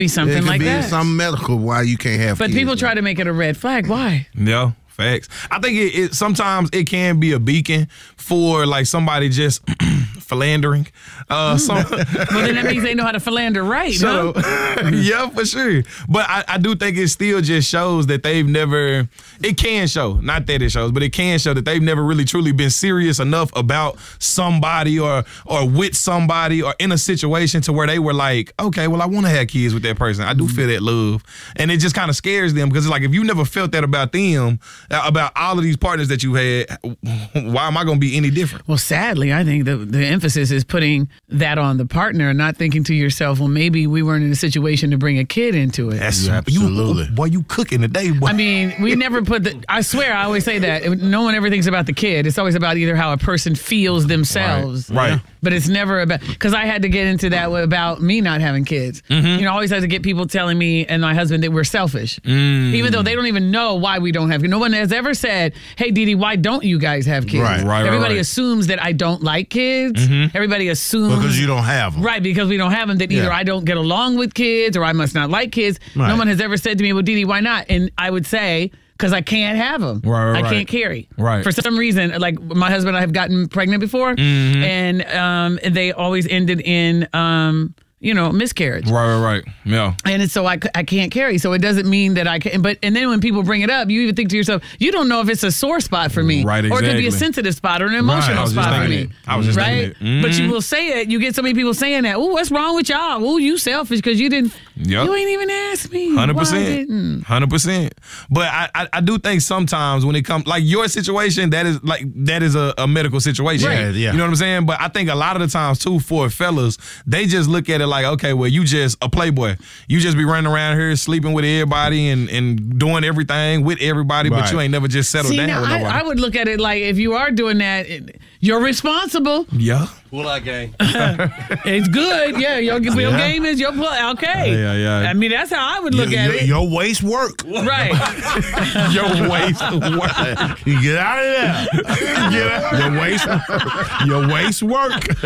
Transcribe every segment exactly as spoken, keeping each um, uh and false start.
Be something it could like be that. Some medical why you can't have but kids. people try to make it a red flag. Why? Yeah. Facts. I think it, it sometimes it can be a beacon for like somebody just philandering. Uh, some, well, then that means they know how to philander right, so, huh? Yeah, for sure. But I, I do think it still just shows that they've never, it can show, not that it shows, but it can show that they've never really truly been serious enough about somebody or or with somebody or in a situation to where they were like, okay, well, I want to have kids with that person. I do feel that love. And it just kind of scares them because it's like, if you never felt that about them, about all of these partners that you had, why am I going to be any different? Well, sadly, I think the, the emphasis is putting that on the partner and not thinking to yourself, well, maybe we weren't in a situation to bring a kid into it. That's Yeah, absolutely. You, boy, you cooking today, boy. I mean, we never put the, I swear, I always say that. No one ever thinks about the kid. It's always about either how a person feels themselves. Right. right. But it's never about, because I had to get into that about me not having kids. Mm-hmm. You know, I always had to get people telling me and my husband that we're selfish. Mm. Even though they don't even know why we don't have kids. No one has ever said, hey, Didi, why don't you guys have kids? Right, right, Everybody right. assumes that I don't like kids. Mm-hmm. Everybody assumes. Because you don't have them. Right, because we don't have them, that either Yeah. I don't get along with kids or I must not like kids. Right. No one has ever said to me, well, Didi, why not? And I would say, because I can't have them. Right, right, I right. can't carry. Right. For some reason, like my husband and I have gotten pregnant before, Mm-hmm. and um, they always ended in, um, you know, miscarriage. Right, right, right. Yeah. And it's so I, I can't carry. So it doesn't mean that I can. But and then when people bring it up, you even think to yourself, you don't know if it's a sore spot for me, Right, or it could be a exactly. sensitive spot or an I emotional was just spot for thinking me. it. I was just right? thinking it. But you Mhm. will say it. You get so many people saying that. Oh, what's wrong with y'all? Oh, you selfish because you didn't. Yep. You ain't even asked me. Hundred Why percent, didn't? hundred percent. But I, I, I do think sometimes when it comes, like your situation, that is like that is a, a medical situation. Right. Yeah, yeah. You know what I'm saying? But I think a lot of the times too, for fellas, they just look at it like, okay, well, you just a playboy. You just be running around here sleeping with everybody and, and doing everything with everybody, but Right. you ain't never just settled See, down now, with I, nobody. I would look at it like if you are doing that, it- you're responsible. yeah. Pull out gang. It's good. Yeah, your, your Yeah. game is your play. Okay. Yeah, yeah. I mean, that's how I would look your, at your, it. your waist work. Right. Your waist work. Get out of there. Get out. Your waist, your waist work.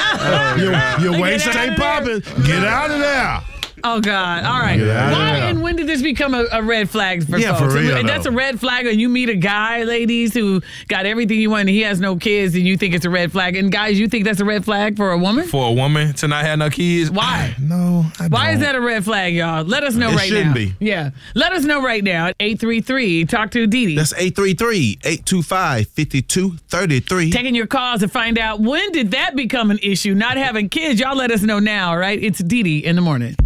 your your waist Get out ain't of there. popping. Get out of there. Oh, God. All right. Yeah, Why yeah. and when did this become a, a red flag for Yeah, folks? for real, And that's though. a red flag when you meet a guy, ladies, who got everything you want and he has no kids and you think it's a red flag. And guys, you think that's a red flag for a woman? For a woman to not have no kids. Why? No, I Why is don't. that a red flag, y'all? Let us know It right shouldn't now. be. Yeah. Let us know right now at eight three three. Talk to Didi. That's eight three three, eight two five, five two three three. Taking your calls to find out when did that become an issue, not having kids. Y'all let us know now, all right? It's Didi in the morning.